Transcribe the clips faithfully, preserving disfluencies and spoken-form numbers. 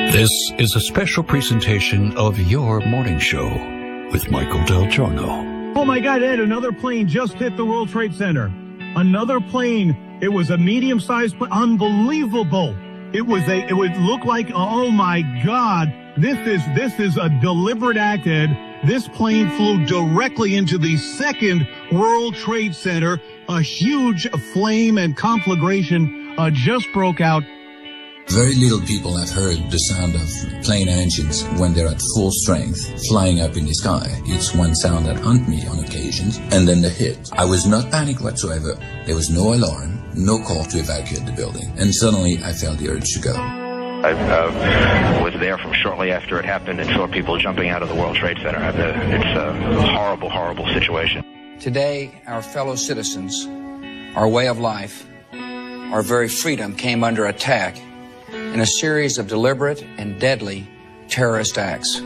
This is a special presentation of Your Morning Show with Michael Del Giorno. Oh my God, Ed, another plane just hit the World Trade Center. Another plane. It was a medium-sized plane. Unbelievable. It was a, it would look like, oh my God, this is, this is a deliberate act, Ed. This plane flew directly into the second World Trade Center. A huge flame and conflagration uh, just broke out. Very little people have heard the sound of plane engines when they're at full strength, flying up in the sky. It's one sound that haunts me on occasions, and then the hit. I was not panicked whatsoever. There was no alarm, no call to evacuate the building, and suddenly I felt the urge to go. I uh, was there from shortly after it happened and saw people jumping out of the World Trade Center. It's a horrible, horrible situation. Today, our fellow citizens, our way of life, our very freedom came under attack in a series of deliberate and deadly terrorist acts.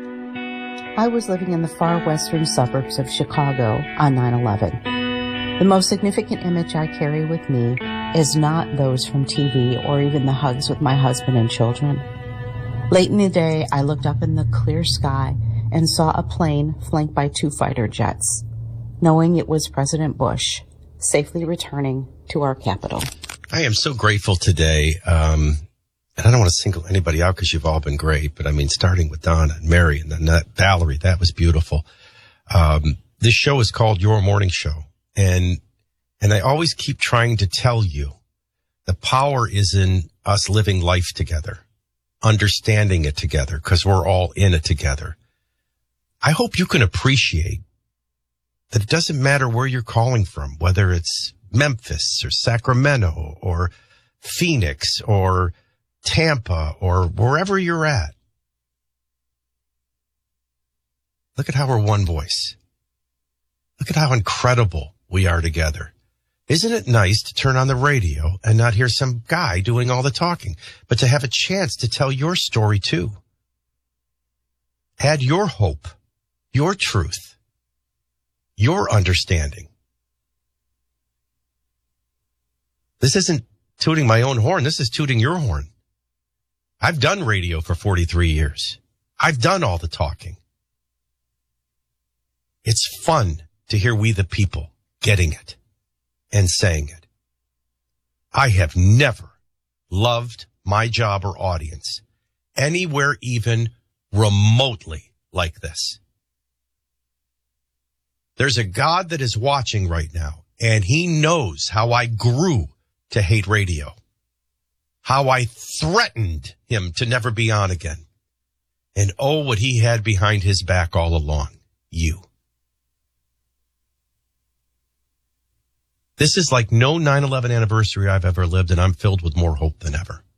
I was living in the far western suburbs of Chicago on nine eleven. The most significant image I carry with me is not those from T V or even the hugs with my husband and children. Late in the day, I looked up in the clear sky and saw a plane flanked by two fighter jets, knowing it was President Bush safely returning to our capital. I am so grateful today. Um, and I don't want to single anybody out because you've all been great, but I mean, starting with Donna and Mary and then that Valerie, that was beautiful. Um, this show is called Your Morning Show. And, and I always keep trying to tell you the power is in us living life together, understanding it together because we're all in it together. I hope you can appreciate that it doesn't matter where you're calling from, whether it's Memphis or Sacramento or Phoenix or Tampa or wherever you're at. Look at how we're one voice. Look at how incredible we are together. Isn't it nice to turn on the radio and not hear some guy doing all the talking, but to have a chance to tell your story too? Add your hope, your truth, your understanding. This isn't tooting my own horn. This is tooting your horn. I've done radio for forty-three years. I've done all the talking. It's fun to hear we the people getting it and saying it. I have never loved my job or audience anywhere even remotely like this. There's a God that is watching right now, and he knows how I grew to hate radio, how I threatened him to never be on again. And oh, what he had behind his back all along, you. This is like no nine eleven anniversary I've ever lived, and I'm filled with more hope than ever.